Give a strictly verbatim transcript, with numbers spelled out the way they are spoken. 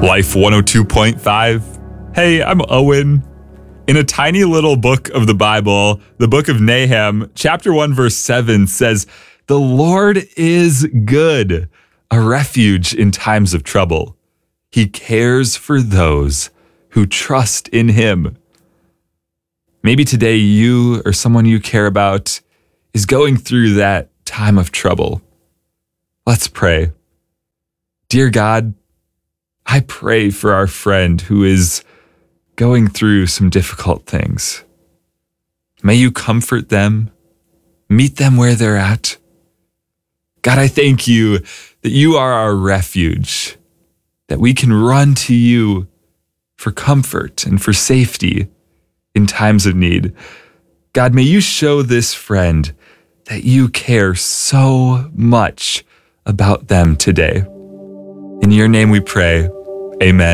Life one oh two point five. Hey, I'm Owen. In a tiny little book of the Bible, the book of Nahum, chapter one, verse seven says, "The Lord is good, a refuge in times of trouble. He cares for those who trust in him." Maybe today you or someone you care about is going through that time of trouble. Let's pray. Dear God, I pray for our friend who is going through some difficult things. May you comfort them, meet them where they're at. God, I thank you that you are our refuge, that we can run to you for comfort and for safety in times of need. God, may you show this friend that you care so much about them today. In your name we pray, amen.